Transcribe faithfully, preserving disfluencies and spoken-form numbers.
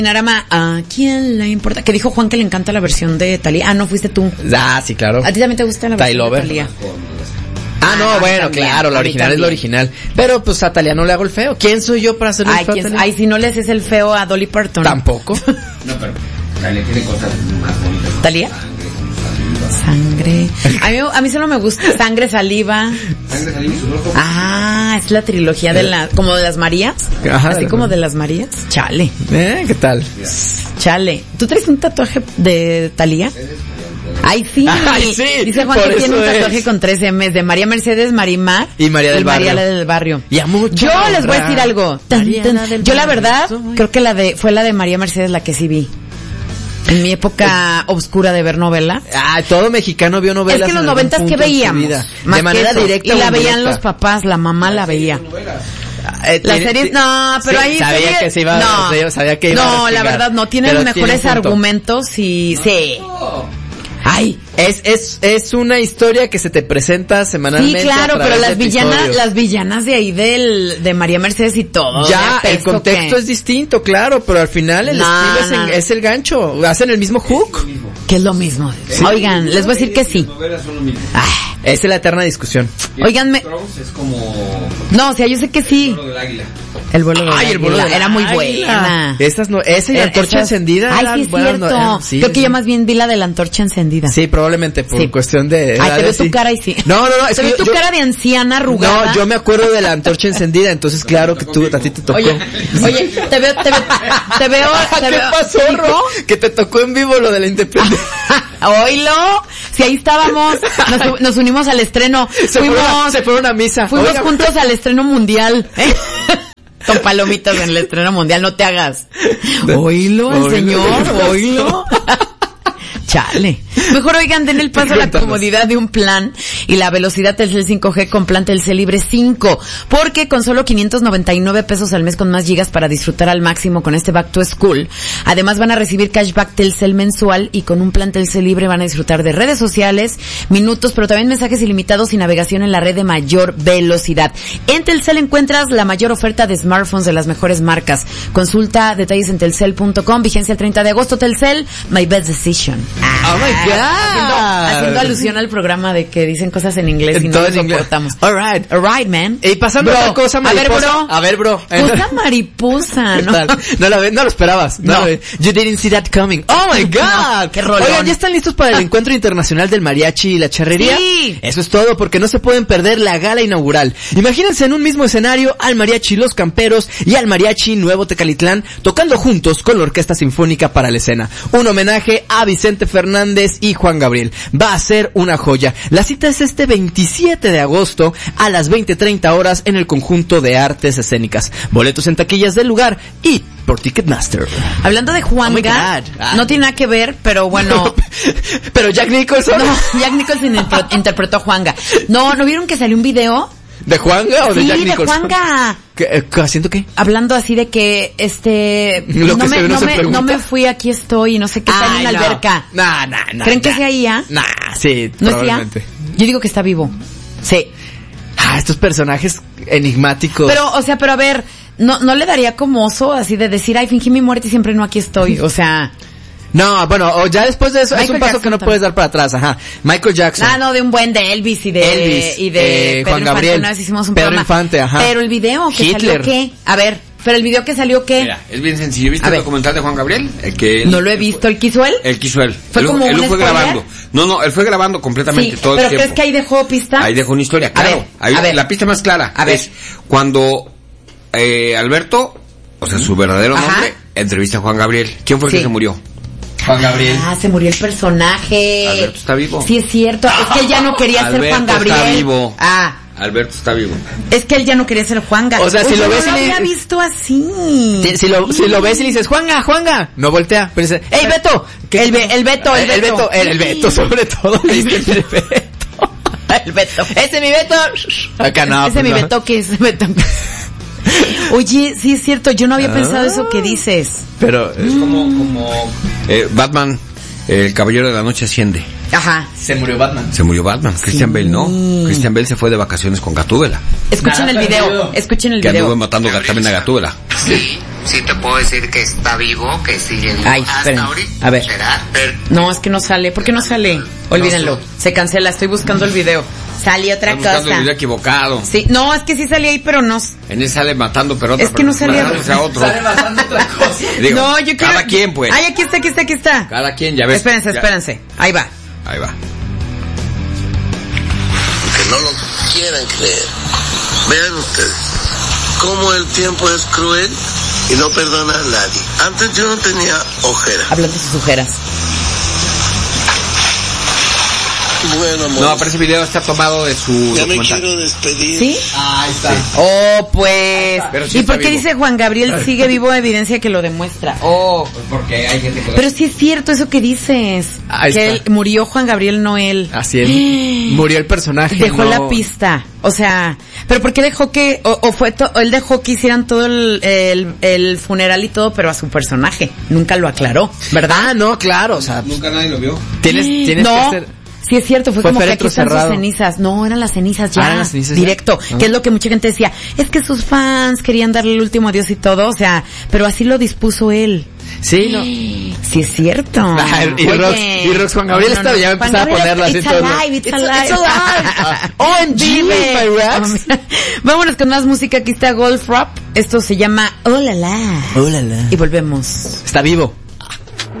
Narama, ¿a quién le importa? Que dijo Juan que le encanta la versión de Thalía. Ah, no, fuiste tú. Ah, sí, claro. ¿A ti también te gusta la versión Lover. de Thalía? Ah, no, Ah, bueno, también, claro, la a mí original es la también. original. Pero pues a Thalía no le hago el feo. ¿Quién soy yo para hacerle Ay, el feo a ¿quién- Thalía? ay, si no le haces el feo a Dolly Parton. Tampoco. No, pero Thalía tiene cosas más bonitas. ¿Talía? Sangre. A mí, a mí solo me gusta Sangre, Saliva. Sangre, saliva y sudor. Ah, es la trilogía de la, como de las Marías. Ajá, Así de como las- de las Marías. Chale, ¿Eh? ¿Qué tal? chale. ¿Tú traes un tatuaje de Thalía? Ay, sí. Ay, sí, Dice Juan por que tiene un eso tatuaje es. con tres M's de María Mercedes, Marimar Y María del María Barrio. del Barrio. Y a mucha Yo les voy a decir honra, algo. Tan, Mariana tan. del Yo la Barrio verdad soy. creo que la de fue la de María Mercedes la que sí vi. En mi época oscura de ver novela. Ah, todo mexicano vio novelas. Es que en los algún noventas punto que en su veíamos. vida. Más De manera que eso. directa Y o la veían indirecta. los papás, la mamá la veía. Eh, La tiene- serie, ti- no, pero sí, ahí sabía serie- que se iba, no, sabía, sabía que iba a no, la chingar. verdad no, tienen Pero mejores tiene un punto. argumentos y sí. Ay, Es, es, es una historia que se te presenta sí, semanalmente. claro, a través pero de las villanas, episodios. las villanas de ahí del, de María Mercedes y todo. Ya, de el peso contexto que- es distinto, claro, pero al final el No, estilo es, en- no. es el gancho. Hacen el mismo hook. que es lo mismo. Oigan, les voy a decir que sí. Las novelas son lo mismo. Ay, Esa es la eterna discusión. Oigan, me- Thrones es como no, o sea, yo sé que sí. el vuelo del águila. El vuelo de Ay, el vuelo de la era muy águila. buena. Estas no, esa y la Eh, antorcha esas- encendida. Ay, eran sí, es buenas, cierto. no, eran- sí, Creo que sí. yo más bien vi la de la antorcha encendida. Sí, probablemente por Sí. cuestión de... Ay, te edades, veo tu sí. cara y sí. No, no, no. Es Te que veo yo- tu yo- cara de anciana arrugada. No, yo me acuerdo de la antorcha encendida, entonces claro que tú, a ti te tocó. Oye, oye, te veo, te veo, te veo, te ¿Qué veo. pasó, ¿Hijo? Ro? Que te tocó en vivo lo de la independencia. Oílo, si ahí estábamos, nos, nos unimos al estreno, Se fuimos, fueron, a- se fueron a misa. fuimos Oiga, juntos al estreno mundial, ¿eh? Con palomitas en el estreno mundial, no te hagas. Oílo, el Oílo. señor, oílo. Chale. Mejor oigan, den el paso a la Cuéntanos. comodidad de un plan y la velocidad Telcel cinco G con plan Telcel Libre cinco. Porque con solo quinientos noventa y nueve pesos al mes con más gigas para disfrutar al máximo con este Back to School. Además van a recibir cashback Telcel mensual y con un plan Telcel Libre van a disfrutar de redes sociales, minutos, pero también mensajes ilimitados y navegación en la red de mayor velocidad. En Telcel encuentras la mayor oferta de smartphones de las mejores marcas. Consulta detalles en telcel punto com. Vigencia el treinta de agosto. Telcel, my best decision. Oh my God. Haciendo, haciendo alusión al programa de que dicen cosas en inglés y no Todo nos en inglés. soportamos. All right. All right, man. Y pasando Bro, a otra cosa, a ver, mariposa. bro. A ver, bro. Cosa mariposa, ¿Qué ¿no? tal? No lo, ve- no lo esperabas. No. No. lo ve- You didn't see that coming. Oh my God. No, qué rolón. Oigan, ¿ya están listos para el encuentro internacional del mariachi y la charrería? Sí. Eso es todo, porque no se pueden perder la gala inaugural. Imagínense en un mismo escenario al mariachi Los Camperos y al mariachi Nuevo Tecalitlán tocando juntos con la Orquesta Sinfónica para la escena. Un homenaje a Vicente Fernández y Juan Gabriel. Va a ser una joya. La cita es este veintisiete de agosto a las veinte treinta horas en el Conjunto de Artes Escénicas. Boletos en taquillas del lugar y por Ticketmaster. Hablando de Oh my Juanga, God. Ah. no tiene nada que ver, pero bueno. Pero Jack Nicholson. No, Jack Nicholson impro- interpretó a Juanga. No, ¿no vieron que salió un video? ¿De Juanga o de Sí, Jack de Nicholson? Juanga. ¿Qué, eh, ¿Haciendo qué? Hablando así de que, este, Lo no, que me, se ve no no, se me, pregunta. no me fui, aquí estoy, y no sé qué, está en la Ay, no. alberca. Nah, nah, nah. ¿Creen que nah. sea I A? Nah, sí, ¿No es I A? probablemente. Yo digo que está vivo. Sí. Ah, estos personajes enigmáticos. Pero, o sea, pero a ver, no, no le daría como oso así de decir, ay, fingí mi muerte y siempre no, aquí estoy. O sea, No, bueno, o ya después de eso es Michael un paso Jackson que no también. puedes dar para atrás, ajá. Michael Jackson. ah, no, de un buen de Elvis y de, Elvis, y de eh, Pedro Juan Gabriel, Infante, una vez hicimos un Pedro programa. Infante, ajá. Pero el video que Hitler. salió, ¿qué? A ver, pero el video que salió, ¿qué? Mira, es bien sencillo. ¿Viste A el ver. documental de Juan Gabriel? El que él- No lo he visto. ¿El quiso él? Él quiso él. ¿Fue él, como él un lo fue spoiler? grabando. No, no, él fue grabando completamente Sí, todo pero el tiempo. ¿crees que ahí dejó pista? Ahí dejó una historia, A claro. ver, Ahí, a ver. La pista más clara A ver. es cuando eh, Alberto, o sea, su verdadero Ajá. nombre, entrevista a Juan Gabriel. ¿Quién fue el Sí. que se murió? Juan Gabriel. Ah, se murió el personaje. Alberto está vivo. Sí, es cierto. Es que él ya no quería ser Juan Alberto Gabriel. está vivo. Ah, Alberto está vivo. es que él ya no quería ser Juan Gabriel. O sea, si lo ves no y lo le- había visto así. Si, si lo, si lo ves y le dices, Juanga, Juanga, no voltea. Pero dice, ¡Ey, Beto! ¿Qué- El, Be- el Beto, el, El Beto, el, el Beto, sobre todo. Le dice el Beto. El Beto. ¡Ese es mi Beto! Acá no. Ese pues mi no. Beto que es Beto. Oye, sí es cierto, yo no había Ah. pensado eso que dices. Pero Es como, como eh, Batman, el Caballero de la Noche asciende. Ajá. se murió Batman. Se murió Batman. Christian Bale no. Christian Bale se fue de vacaciones con Gatúbela. Escuchen Nada el video, perdido. escuchen el Que video. anduvo matando también a Gatúbela. sí te puedo decir que está vivo, que sigue vivo. Ay, hasta esperen. ahorita. A ver. ¿Será? Pero No, es que no sale. ¿Por qué no sale? Olvídenlo. Se cancela. Estoy buscando el video. Sale otra Estás buscando el video cosa. equivocado. Sí, no, es que sí salía ahí, pero no. En ese sale matando, pero otra Es que no persona, salía- matándose a otro. Sale matando otra cosa. Digo, No, yo quiero. cada quien, pues. Ay, aquí está, aquí está, aquí está. Cada quien, ya ves. Espérense, ya. espérense. Ahí va. Ahí va. Que no lo quieran creer. Vean ustedes cómo el tiempo es cruel y no perdona a nadie. Antes yo no tenía ojera. Hablando de sus ojeras. Bueno, amor, No, pero ese video está tomado de su ya me documental. quiero despedir. ¿Sí? Ahí está. Oh, pues. Pero sí ¿Y está por qué vivo. dice Juan Gabriel sigue vivo? Evidencia que lo demuestra. Oh. Pues porque hay gente que... Pero sí es cierto eso que dices. Ahí que está. él, murió Juan Gabriel, no él. Así es. Murió el personaje. Dejó no- la pista. O sea, ¿pero por qué dejó que, o, o fue, to- él dejó que hicieran todo el, el, el funeral y todo, pero a su personaje? Nunca lo aclaró, ¿verdad? Ah, no, claro, o sea, Nunca nadie lo vio. tienes, tienes no. que hacer... Sí es cierto, fue, Fue como que aquí féretro están cerrado. sus cenizas. No, eran las cenizas ya. Ah, ¿eran las cenizas ya? directo. Ah. Que es lo que mucha gente decía. Es que sus fans querían darle el último adiós y todo. O sea, pero así lo dispuso él. Sí, no. Sí es cierto. Ah, y Oye. Rox, y Rox, Juan Gabriel estaba, ya Juan empezaba a Gabriel, ponerla así it's en todos alive, it's lados. alive. It's alive. O M G, Vive. my raps. Oh, mira. Vámonos con más música. Aquí está Golf Rap. Esto se llama Oh La La. Oh, la, la. Y volvemos. Está vivo.